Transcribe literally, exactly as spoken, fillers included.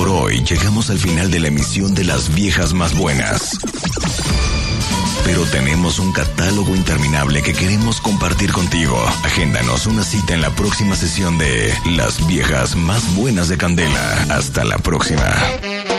Por hoy llegamos al final de la emisión de Las Viejas Más Buenas. Pero tenemos un catálogo interminable que queremos compartir contigo. Agéndanos una cita en la próxima sesión de Las Viejas Más Buenas de Candela. Hasta la próxima.